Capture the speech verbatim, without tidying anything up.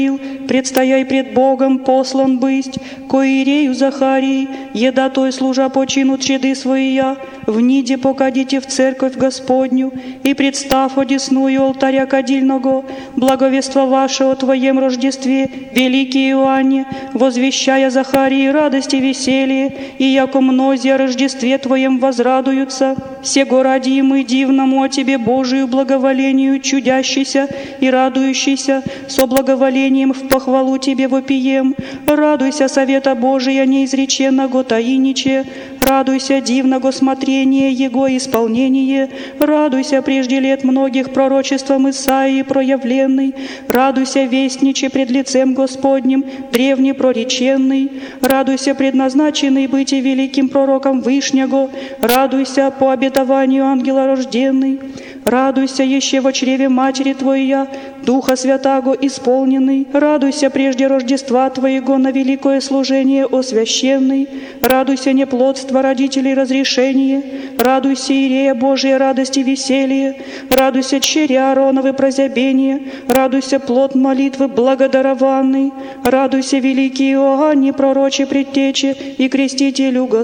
предстояй пред Богом послан бысть, ко Иерею Захарии, еда той служа почину чеды своя, в ниде покадите в церковь Господню, и представ одесную алтаря кадильного, благовество ваше о Твоем Рождестве, великий Иоанне, возвещая Захарии радость и веселье, и яко мнози о Рождестве Твоем возрадуются, сего ради и мы дивному о Тебе Божию благоволению чудящийся и радующийся, со благоволением в похвалу Тебе вопием. Радуйся совета Божия неизреченного таиниче, радуйся дивного смотрения Его исполнение, радуйся прежде лет многих пророчеством Исаии проявленный, радуйся вестниче пред лицем Господним, древне прореченный, радуйся предназначенный быть и великим пророком Вышнего, радуйся по обетованию ангела рожденный, радуйся еще во чреве матери Твоя, Духа Святаго исполненный, радуйся прежде Рождества Твоего на великое служение освященный, радуйся неплодство родителей разрешение, радуйся Иерея Божия радости и веселье, радуйся чери Аароновы прозябение, радуйся плод молитвы благодарованный, радуйся великий Иоанне пророче предтече и крестителю Господь.